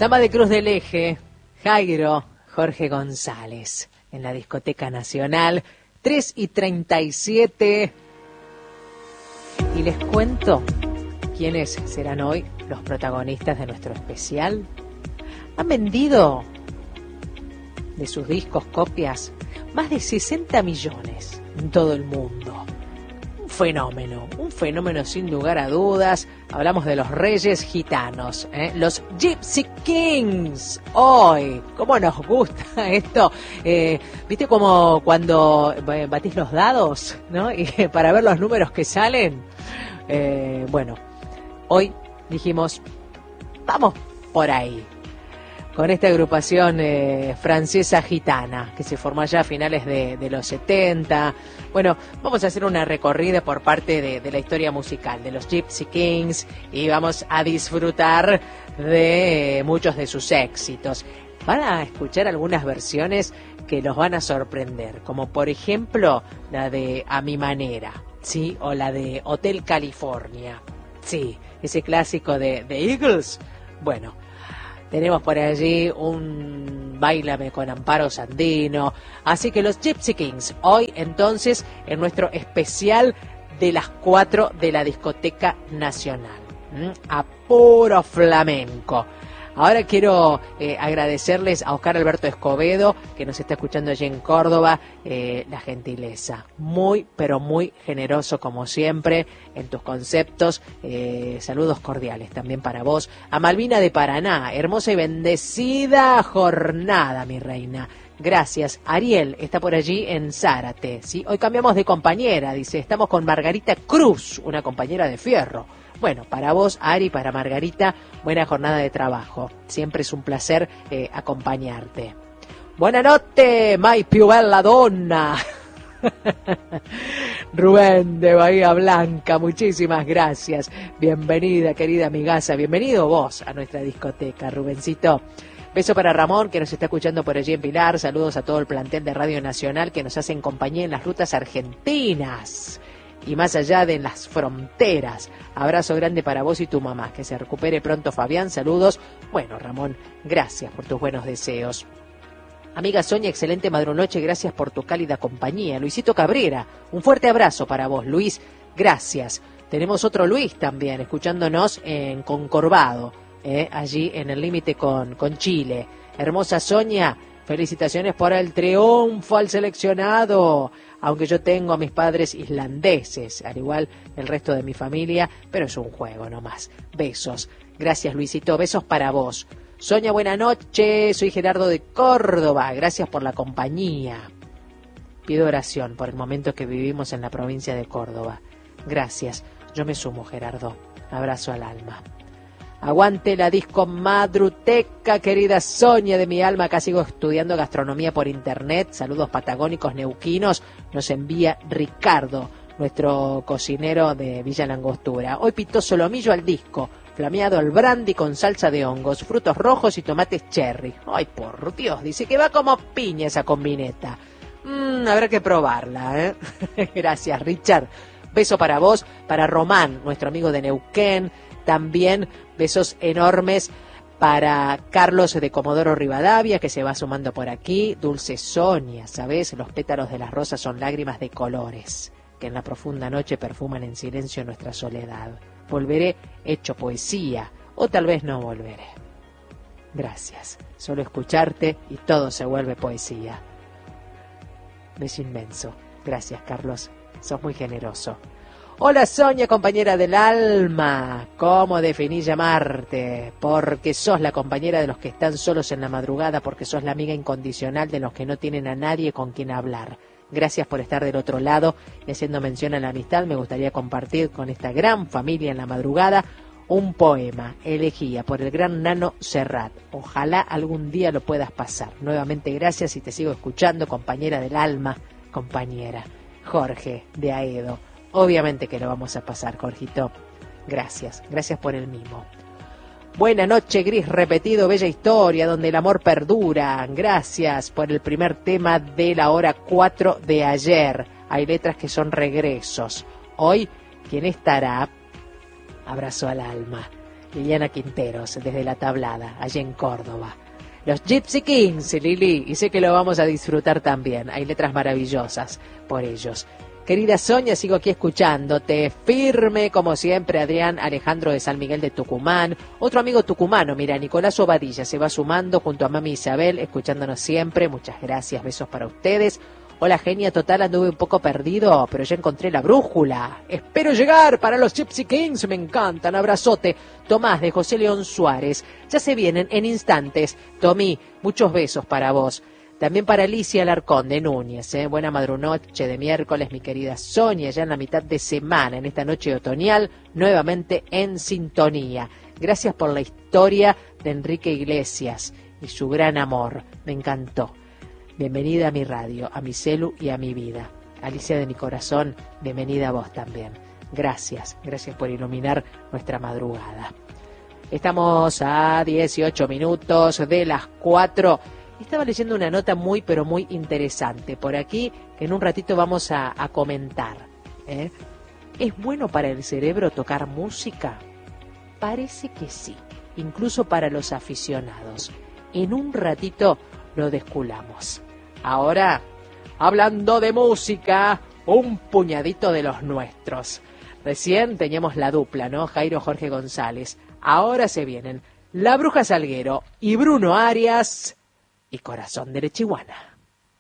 Samba de Cruz del Eje, Jairo, Jorge González, en la Discoteca Nacional, 3:37. Y les cuento quiénes serán hoy los protagonistas de nuestro especial. Han vendido de sus discos copias más de 60 millones en todo el mundo. Un fenómeno sin lugar a dudas. Hablamos de los Reyes Gitanos, los Gypsy Kings. Hoy, ¿cómo nos gusta esto? ¿Viste como cuando batís los dados, ¿no? Y para ver los números que salen. Bueno, hoy dijimos, vamos por ahí, con esta agrupación francesa gitana, que se formó ya a finales de los 70. Bueno, vamos a hacer una recorrida por parte de la historia musical de los Gypsy Kings y vamos a disfrutar de muchos de sus éxitos. Van a escuchar algunas versiones que los van a sorprender, como por ejemplo la de A Mi Manera, ¿sí? O la de Hotel California, sí, ese clásico de Eagles. Bueno, tenemos por allí un Báilame con Amparo Sandino. Así que los Gypsy Kings, hoy entonces en nuestro especial de las 4 de la Discoteca Nacional. A puro flamenco. Ahora quiero agradecerles a Oscar Alberto Escobedo, que nos está escuchando allí en Córdoba, la gentileza. Muy, pero muy generoso como siempre en tus conceptos. Saludos cordiales también para vos. A Malvina de Paraná, hermosa y bendecida jornada, mi reina. Gracias. Ariel está por allí en Zárate, ¿sí? Hoy cambiamos de compañera, dice, estamos con Margarita Cruz, una compañera de fierro. Bueno, para vos, Ari, para Margarita, buena jornada de trabajo. Siempre es un placer acompañarte. Buenas noches, mai più bella donna. Rubén de Bahía Blanca, muchísimas gracias. Bienvenida, querida amigaza. Bienvenido vos a nuestra discoteca, Rubencito. Beso para Ramón, que nos está escuchando por allí en Pilar. Saludos a todo el plantel de Radio Nacional que nos hacen compañía en las rutas argentinas y más allá de las fronteras. Abrazo grande para vos y tu mamá. Que se recupere pronto, Fabián. Saludos. Bueno, Ramón, gracias por tus buenos deseos. Amiga Sonia, excelente madrunoche. Gracias por tu cálida compañía. Luisito Cabrera, un fuerte abrazo para vos, Luis. Gracias. Tenemos otro Luis también, escuchándonos en Concorvado, allí en el límite con Chile. Hermosa Sonia, felicitaciones por el triunfo al seleccionado. Aunque yo tengo a mis padres islandeses, al igual el resto de mi familia, pero es un juego nomás. Besos. Gracias, Luisito. Besos para vos. Sonia, buena noche. Soy Gerardo de Córdoba. Gracias por la compañía. Pido oración por el momento que vivimos en la provincia de Córdoba. Gracias. Yo me sumo, Gerardo. Abrazo al alma. Aguante la disco madruteca, querida Sonia de mi alma. Acá sigo estudiando gastronomía por internet. Saludos patagónicos neuquinos. Nos envía Ricardo, nuestro cocinero de Villa Langostura. Hoy pitó solomillo al disco, flameado al brandy con salsa de hongos, frutos rojos y tomates cherry. Ay, por Dios, dice que va como piña esa combineta. Habrá que probarla, Gracias, Richard. Beso para vos, para Román, nuestro amigo de Neuquén. También besos enormes para Carlos de Comodoro Rivadavia, que se va sumando por aquí. Dulce Sonia, ¿sabes? Los pétalos de las rosas son lágrimas de colores, que en la profunda noche perfuman en silencio nuestra soledad. Volveré hecho poesía, o tal vez no volveré. Gracias. Solo escucharte y todo se vuelve poesía. Beso inmenso. Gracias, Carlos. Sos muy generoso. Hola Sonia, compañera del alma. ¿Cómo definí llamarte? Porque sos la compañera de los que están solos en la madrugada, porque sos la amiga incondicional de los que no tienen a nadie con quien hablar. Gracias por estar del otro lado y haciendo mención a la amistad. Me gustaría compartir con esta gran familia en la madrugada un poema, elegía por el gran Nano Serrat. Ojalá algún día lo puedas pasar. Nuevamente gracias y te sigo escuchando, compañera del alma, compañera. Jorge de Aedo. Obviamente que lo vamos a pasar, Jorgito. Gracias, gracias por el mimo. Buena noche, gris repetido, bella historia, donde el amor perdura. Gracias por el primer tema de la hora 4 de ayer. Hay letras que son regresos. Hoy, ¿quién estará? Abrazo al alma. Liliana Quinteros, desde La Tablada, allí en Córdoba. Los Gypsy Kings, Lili, y sé que lo vamos a disfrutar también. Hay letras maravillosas por ellos. Querida Sonia, sigo aquí escuchándote, firme como siempre, Adrián Alejandro de San Miguel de Tucumán, otro amigo tucumano, mira, Nicolás Obadilla se va sumando junto a mami Isabel, escuchándonos siempre, muchas gracias, besos para ustedes. Hola genia total, anduve un poco perdido, pero ya encontré la brújula, espero llegar para los Gypsy Kings, me encantan, abrazote. Tomás de José León Suárez, ya se vienen en instantes, Tomí, muchos besos para vos. También para Alicia Alarcón de Núñez, buena madrunoche de miércoles, mi querida Sonia, ya en la mitad de semana, en esta noche otoñal, nuevamente en sintonía. Gracias por la historia de Enrique Iglesias y su gran amor, me encantó. Bienvenida a mi radio, a mi celu y a mi vida. Alicia de mi corazón, bienvenida a vos también. Gracias, gracias por iluminar nuestra madrugada. Estamos a 18 minutos de las 4. Estaba leyendo una nota muy, pero muy interesante por aquí, que en un ratito vamos a comentar. ¿Es bueno para el cerebro tocar música? Parece que sí, incluso para los aficionados. En un ratito lo desculamos. Ahora, hablando de música, un puñadito de los nuestros. Recién teníamos la dupla, ¿no? Jairo Jorge González. Ahora se vienen La Bruja Salguero y Bruno Arias y Corazón de Lechihuana.